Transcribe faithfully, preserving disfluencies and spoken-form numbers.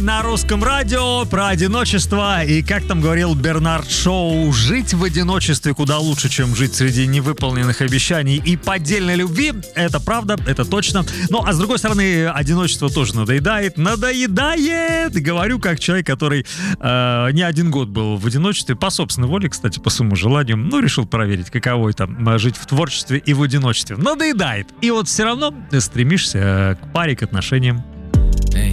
на русском радио про одиночество. И как там говорил Бернард Шоу, жить в одиночестве куда лучше, чем жить среди невыполненных обещаний и поддельной любви. Это правда, это точно. Ну, а с другой стороны, одиночество тоже надоедает. Надоедает! Говорю, как человек, который э, не один год был в одиночестве, по собственной воле, кстати, по своему желанию. Ну, решил проверить, каково это жить в творчестве и в одиночестве. Надоедает. И вот все равно ты стремишься к паре, к отношениям.